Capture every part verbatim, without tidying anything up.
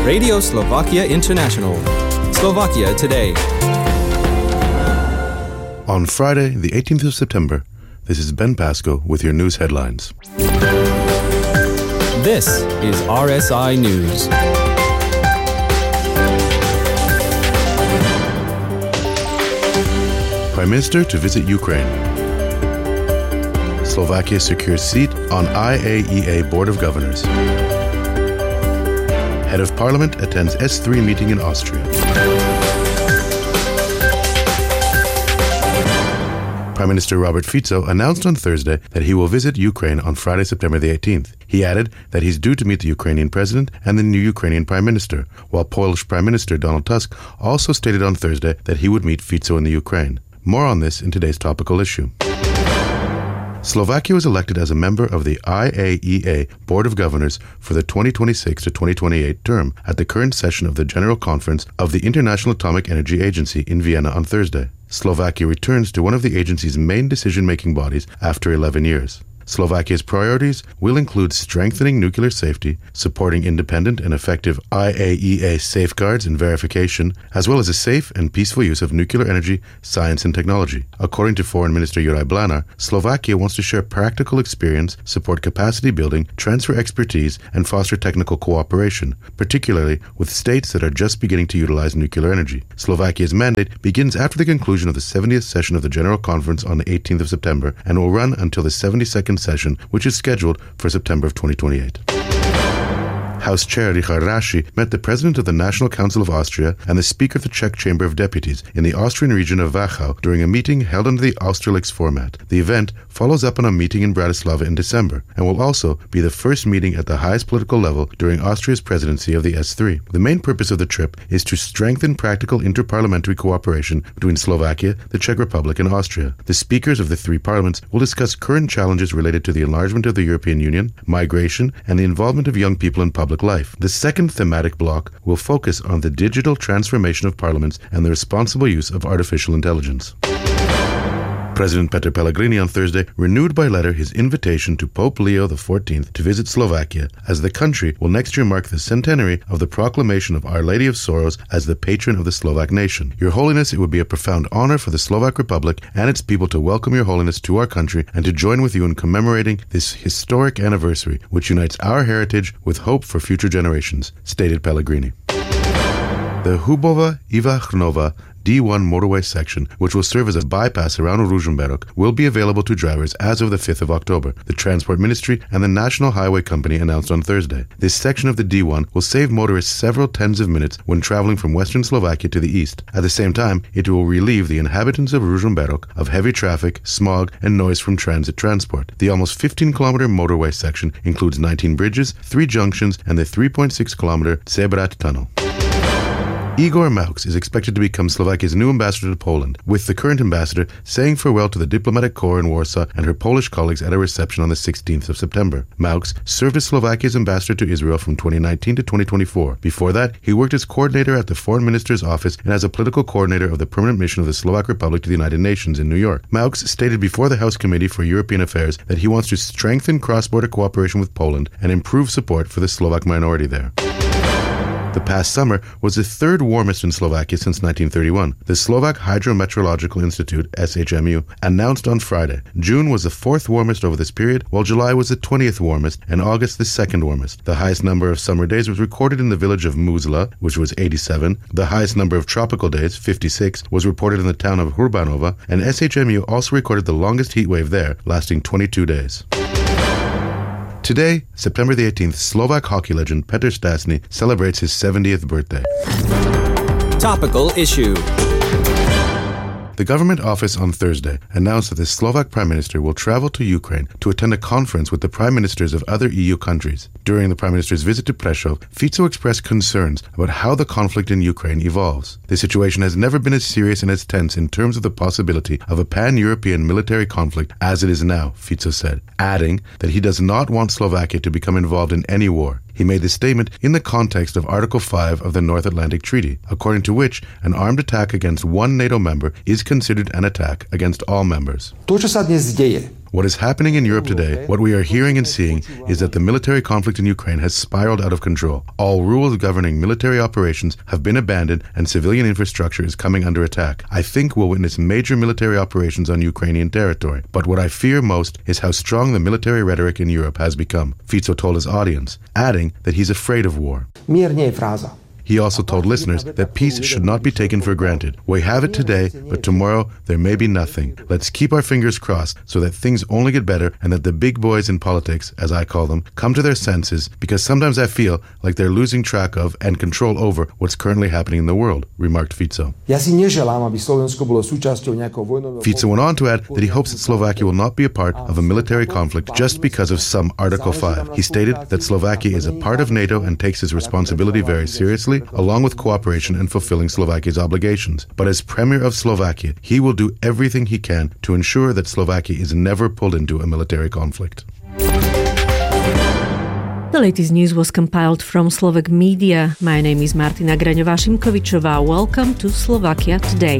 Radio Slovakia International. Slovakia Today. On Friday, the eighteenth of September, this is Ben Pasco with your news headlines. This is R S I News. Prime Minister to visit Ukraine. Slovakia secures seat on I A E A Board of Governors. Head of Parliament attends S three meeting in Austria. Prime Minister Robert Fico announced on Thursday that he will visit Ukraine on Friday, September the eighteenth. He added that he's due to meet the Ukrainian president and the new Ukrainian prime minister, while Polish Prime Minister Donald Tusk also stated on Thursday that he would meet Fico in the Ukraine. More on this in today's topical issue. Slovakia was elected as a member of the I A E A Board of Governors for the twenty twenty-six to twenty twenty-eight term at the current session of the General Conference of the International Atomic Energy Agency in Vienna on Thursday. Slovakia returns to one of the agency's main decision-making bodies after eleven years. Slovakia's priorities will include strengthening nuclear safety, supporting independent and effective I A E A safeguards and verification, as well as a safe and peaceful use of nuclear energy, science and technology. According to Foreign Minister Juraj Blanar, Slovakia wants to share practical experience, support capacity building, transfer expertise, and foster technical cooperation, particularly with states that are just beginning to utilize nuclear energy. Slovakia's mandate begins after the conclusion of the seventieth session of the General Conference on the eighteenth of September and will run until the seventy-second session, which is scheduled for September of twenty twenty-eight. House Chair Richard Raši met the President of the National Council of Austria and the Speaker of the Czech Chamber of Deputies in the Austrian region of Wachau during a meeting held under the Austerlix format. The event follows up on a meeting in Bratislava in December and will also be the first meeting at the highest political level during Austria's presidency of the S three. The main purpose of the trip is to strengthen practical interparliamentary cooperation between Slovakia, the Czech Republic, and Austria. The speakers of the three parliaments will discuss current challenges related to the enlargement of the European Union, migration, and the involvement of young people in public life. The second thematic block will focus on the digital transformation of parliaments and the responsible use of artificial intelligence. President Peter Pellegrini on Thursday renewed by letter his invitation to Pope Leo the fourteenth to visit Slovakia, as the country will next year mark the centenary of the proclamation of Our Lady of Sorrows as the patron of the Slovak nation. Your Holiness, it would be a profound honor for the Slovak Republic and its people to welcome Your Holiness to our country and to join with you in commemorating this historic anniversary, which unites our heritage with hope for future generations, stated Pellegrini. The Hubova-Iva-Chrnova D one motorway section, which will serve as a bypass around Ružomberok, will be available to drivers as of the fifth of October, the Transport Ministry and the National Highway Company announced on Thursday. This section of the D one will save motorists several tens of minutes when traveling from western Slovakia to the east. At the same time, it will relieve the inhabitants of Ružomberok of heavy traffic, smog, and noise from transit transport. The almost fifteen kilometer motorway section includes nineteen bridges, three junctions, and the three point six kilometer Zebrad tunnel. Igor Maux is expected to become Slovakia's new ambassador to Poland, with the current ambassador saying farewell to the diplomatic corps in Warsaw and her Polish colleagues at a reception on the sixteenth of September. Maux served as Slovakia's ambassador to Israel from twenty nineteen to twenty twenty-four. Before that, he worked as coordinator at the Foreign Minister's office and as a political coordinator of the permanent mission of the Slovak Republic to the United Nations in New York. Maux stated before the House Committee for European Affairs that he wants to strengthen cross-border cooperation with Poland and improve support for the Slovak minority there. The past summer was the third warmest in Slovakia since nineteen thirty-one. The Slovak Hydrometeorological Institute, S H M U, announced on Friday June was the fourth warmest over this period, while July was the twentieth warmest and August the second warmest. The highest number of summer days was recorded in the village of Muzla, which was eighty-seven. The highest number of tropical days, fifty-six, was reported in the town of Hurbanova, and S H M U also recorded the longest heat wave there, lasting twenty-two days. Today, September the eighteenth, Slovak hockey legend Petr Stasny celebrates his seventieth birthday. Topical issue. The government office on Thursday announced that the Slovak Prime Minister will travel to Ukraine to attend a conference with the Prime Ministers of other E U countries. During the Prime Minister's visit to Prešov, Fico expressed concerns about how the conflict in Ukraine evolves. The situation has never been as serious and as tense in terms of the possibility of a pan-European military conflict as it is now, Fico said, adding that he does not want Slovakia to become involved in any war. He made this statement in the context of Article five of the North Atlantic Treaty, according to which an armed attack against one NATO member is considered an attack against all members. To, čo sa dnes deje, What is happening in Europe today, what we are hearing and seeing, is that the military conflict in Ukraine has spiraled out of control. All rules governing military operations have been abandoned and civilian infrastructure is coming under attack. I think we'll witness major military operations on Ukrainian territory. But what I fear most is how strong the military rhetoric in Europe has become, Fico told his audience, adding that he's afraid of war. He also told listeners that peace should not be taken for granted. We have it today, but tomorrow there may be nothing. Let's keep our fingers crossed so that things only get better and that the big boys in politics, as I call them, come to their senses, because sometimes I feel like they're losing track of and control over what's currently happening in the world, remarked Fico. Fico went on to add that he hopes that Slovakia will not be a part of a military conflict just because of some Article five. He stated that Slovakia is a part of NATO and takes his responsibility very seriously, along with cooperation and fulfilling Slovakia's obligations. But as Premier of Slovakia, he will do everything he can to ensure that Slovakia is never pulled into a military conflict. The latest news was compiled from Slovak media. My name is Martina Graňová-Šimkovičová. Welcome to Slovakia Today.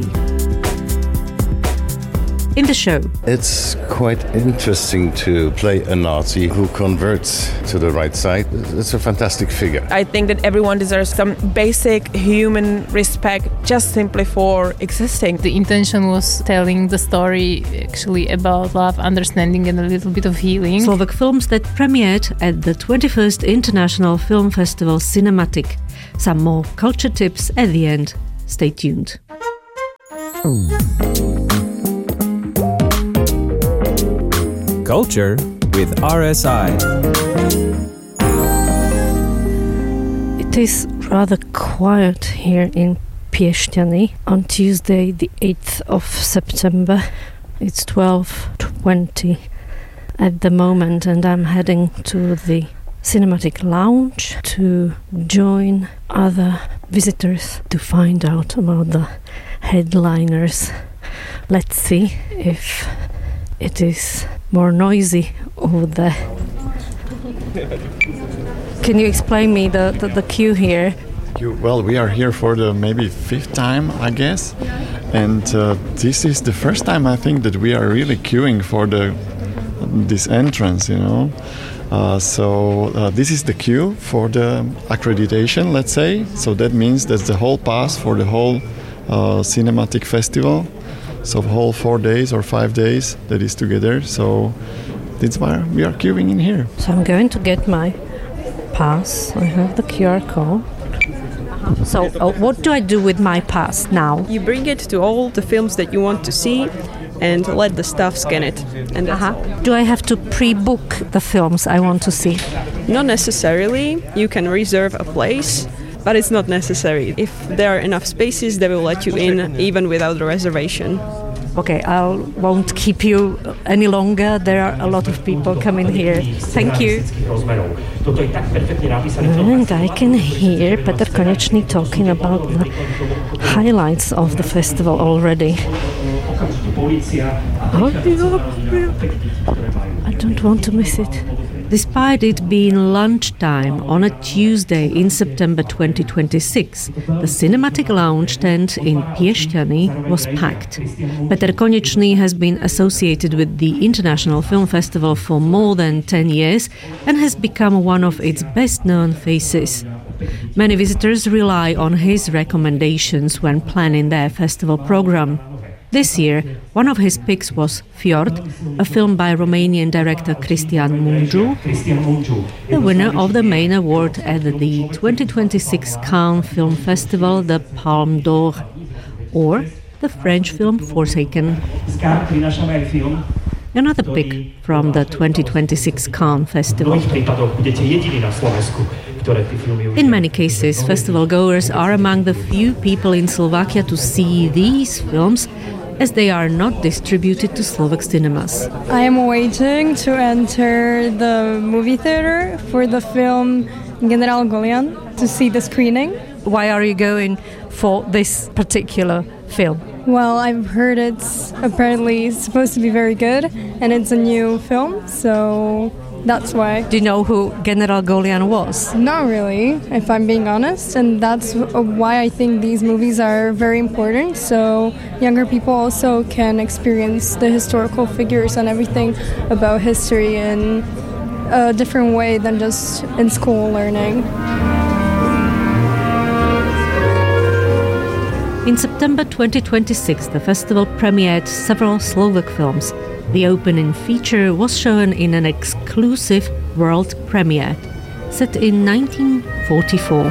In the show, it's quite interesting to play a Nazi who converts to the right side. It's a fantastic figure. I think that everyone deserves some basic human respect just simply for existing. The intention was telling the story actually about love, understanding and a little bit of healing. Slovak films that premiered at the twenty-first International Film Festival Cinematic. Some more culture tips at the end. Stay tuned. Culture with R S I. It is rather quiet here in Piešťany on Tuesday, the eighth of September. It's twelve twenty at the moment, and I'm heading to the Cinematic Lounge to join other visitors to find out about the headliners. Let's see if it is more noisy over there. Can you explain me the, the, the queue here? You, well, we are here for the maybe fifth time, I guess. And uh, this is the first time I think that we are really queuing for the this entrance, you know. Uh, so uh, this is the queue for the accreditation, let's say. So that means that's the whole pass for the whole uh, cinematic festival. So whole four days or five days that is together. So that's why we are queuing in here. So I'm going to get my pass. I have the Q R code. So uh, what do I do with my pass now? You bring it to all the films that you want to see and let the staff scan it. And that's uh-huh. Do I have to pre-book the films I want to see? Not necessarily. You can reserve a place, but it's not necessary. If there are enough spaces, they will let you in even without a reservation. Okay, I won't keep you any longer. There are a lot of people coming here. Thank you. And I can hear Petr Konečný talking about the highlights of the festival already. I don't want to miss it. Despite it being lunchtime on a Tuesday in September twenty twenty-six, the Cinematic Lounge tent in Piešťany was packed. Petr Konečný has been associated with the International Film Festival for more than ten years and has become one of its best-known faces. Many visitors rely on his recommendations when planning their festival program. This year, one of his picks was Fjord, a film by Romanian director Cristian Mungiu, the winner of the main award at the twenty twenty-six Cannes Film Festival, the Palme d'Or, or the French film Forsaken. Another pick from the twenty twenty-six Cannes Festival. In many cases, festival goers are among the few people in Slovakia to see these films, as they are not distributed to Slovak cinemas. I am waiting to enter the movie theater for the film General Golian to see the screening. Why are you going for this particular film? Well, I've heard it's apparently supposed to be very good, and it's a new film, so That's why. Do you know who General Golian was? Not really, if I'm being honest, and that's why I think these movies are very important, so younger people also can experience the historical figures and everything about history in a different way than just in school learning. In September twenty twenty-six, the festival premiered several Slovak films. The opening feature was shown in an exclusive world premiere, set in nineteen forty-four.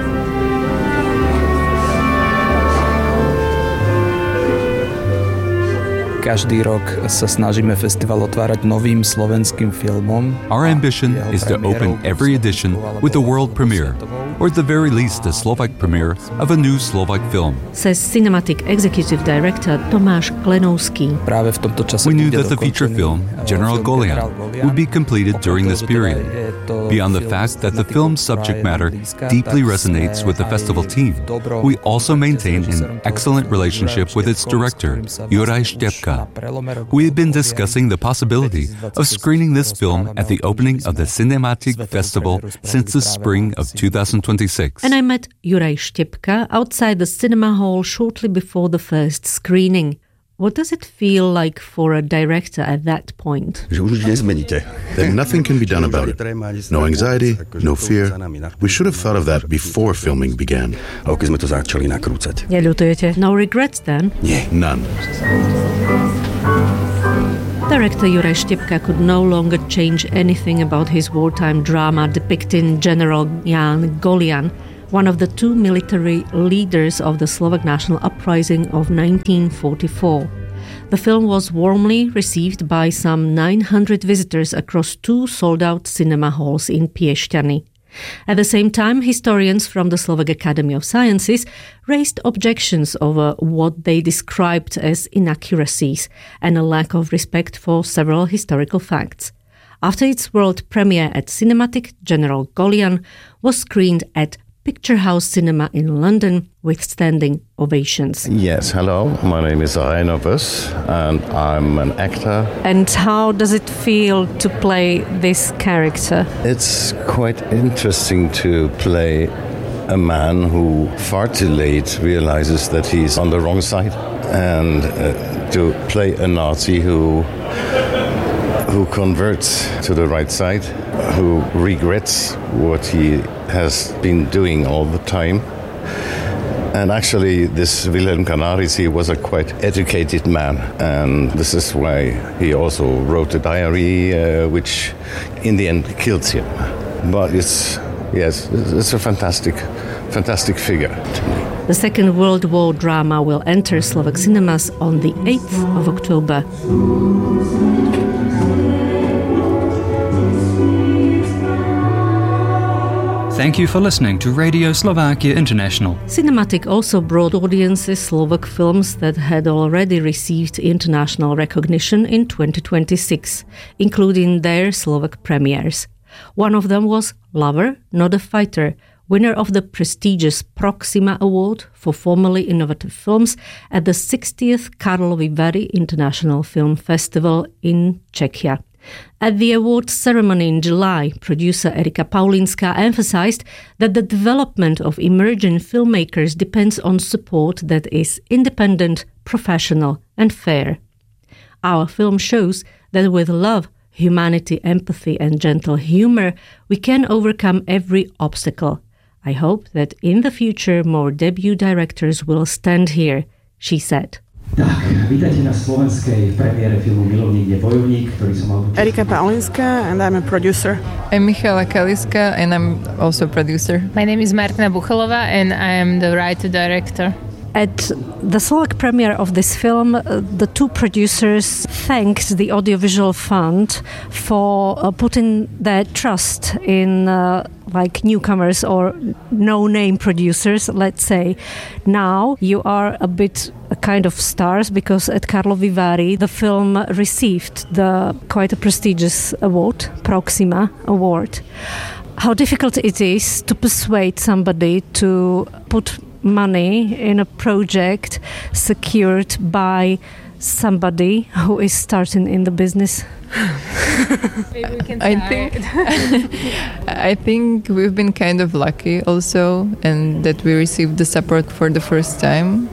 Každý rok sa snažíme festival otvárať novým slovenským filmom. Our ambition is to open every edition with a world premiere, or at the very least a Slovak premiere of a new Slovak film. Says cinematic executive director Tomáš Klenovský. Práve v tomto čase we knew that the feature film, General Golian, would be completed during this period. Beyond the fact that the film's subject matter deeply resonates with the festival team, we also maintain an excellent relationship with its director, Juraj Štepka. We have been discussing the possibility of screening this film at the opening of the Cinematic Festival since the spring of two thousand twenty-six. And I met Juraj Štepka outside the cinema hall shortly before the first screening. What does it feel like for a director at that point? Then nothing can be done about it. No anxiety, no fear. We should have thought of that before filming began. No regrets then? None. Director Juraj Štepka could no longer change anything about his wartime drama depicting General Jan Golian, one of the two military leaders of the Slovak National Uprising of nineteen forty-four. The film was warmly received by some nine hundred visitors across two sold-out cinema halls in Piešťany. At the same time, historians from the Slovak Academy of Sciences raised objections over what they described as inaccuracies and a lack of respect for several historical facts. After its world premiere at Cinematic, General Golian was screened at Picture House Cinema in London with standing ovations. Yes, hello, my name is Rainer Böss and I'm an actor. And how does it feel to play this character? It's quite interesting to play a man who far too late realizes that he's on the wrong side, and uh, to play a Nazi who who converts to the right side, who regrets what he has been doing all the time. And actually, this Wilhelm Canaris, he was a quite educated man, and this is why he also wrote a diary, uh, which in the end kills him. But it's, yes, it's a fantastic, fantastic figure to me. The Second World War drama will enter Slovak cinemas on the eighth of October. Thank you for listening to Radio Slovakia International. Cinematic also brought audiences Slovak films that had already received international recognition in twenty twenty-six, including their Slovak premieres. One of them was Lover, Not a Fighter, winner of the prestigious Proxima Award for formerly innovative films at the sixtieth Karlovy Vary International Film Festival in Czechia. At the awards ceremony in July, producer Erika Paulinská emphasized that the development of emerging filmmakers depends on support that is independent, professional, and fair. Our film shows that with love, humanity, empathy, and gentle humor, we can overcome every obstacle. I hope that in the future more debut directors will stand here, she said. Tak, vítajte na slovenskej premiére filmu Milovník je bojovník, ktorý som mal... Erika Paulinská and I'm a producer. I'm Michaela Kaliska and I'm also a producer. My name is Martina Buchalova and I am the writer-director. At the Slovak premiere of this film, uh, the two producers thanked the Audiovisual Fund for uh, putting their trust in uh, like newcomers or no-name producers, let's say. Now you are a bit a kind of stars because at Karlovy Vary the film received the quite a prestigious award, Proxima Award. How difficult it is to persuade somebody to put money in a project secured by somebody who is starting in the business? Maybe we can I think I think we've been kind of lucky also, and that we received the support for the first time.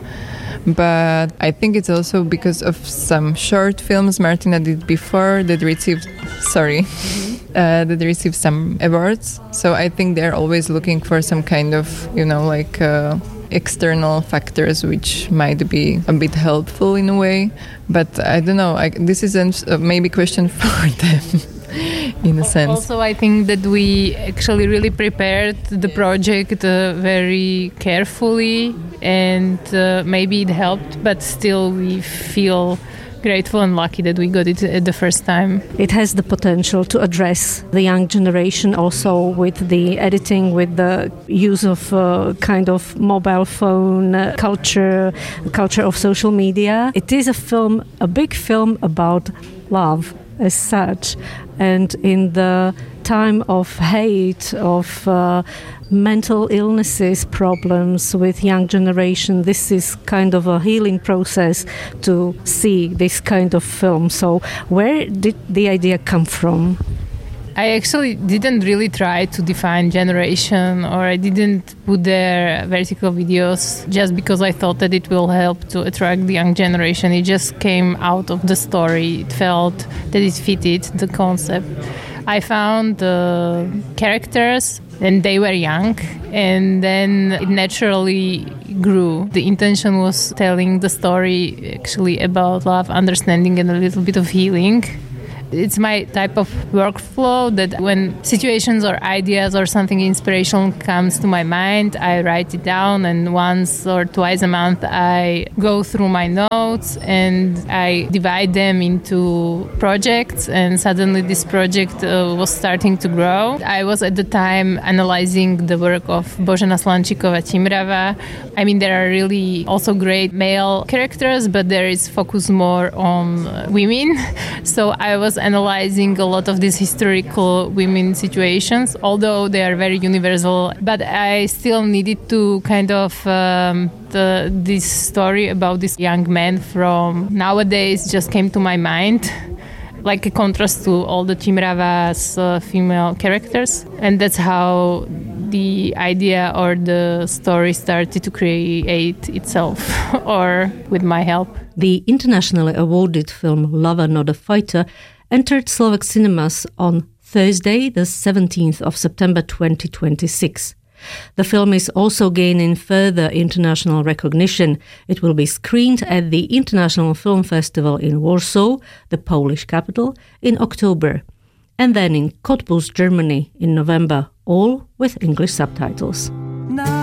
But I think it's also because of some short films Martina did before that received, sorry, uh, that received some awards. So I think they're always looking for some kind of, you know, like uh, external factors which might be a bit helpful in a way. But I don't know, I, this isn't uh, maybe a question for them. In a sense. Also, I think that we actually really prepared the project uh, very carefully, and uh, maybe it helped, but still we feel grateful and lucky that we got it at the first time. It has the potential to address the young generation also with the editing, with the use of uh, kind of mobile phone uh, culture, culture of social media. It is a film, a big film about love as such, and in the time of hate, of uh, mental illnesses, problems with young generation, this is kind of a healing process to see this kind of film. So where did the idea come from? I actually didn't really try to define generation, or I didn't put there vertical videos just because I thought that it will help to attract the young generation. It just came out of the story. It felt that it fitted the concept. I found the characters and they were young, and then it naturally grew. The intention was telling the story actually about love, understanding, and a little bit of healing. It's my type of workflow that when situations or ideas or something inspirational comes to my mind, I write it down, and once or twice a month I go through my notes and I divide them into projects, and suddenly this project uh, was starting to grow. I was at the time analyzing the work of Božena Slančíková Timrava. I mean, there are really also great male characters, but there is focus more on women. So I was analyzing a lot of these historical women situations, although they are very universal. But I still needed to kind of um, the, this story about this young man from nowadays just came to my mind, like a contrast to all the Timrava's uh, female characters. And that's how the idea or the story started to create itself, or with my help. The internationally awarded film Lover Not a Fighter entered Slovak cinemas on Thursday, the seventeenth of September twenty twenty-six. The film is also gaining further international recognition. It will be screened at the International Film Festival in Warsaw, the Polish capital, in October, and then in Cottbus, Germany in November, all with English subtitles.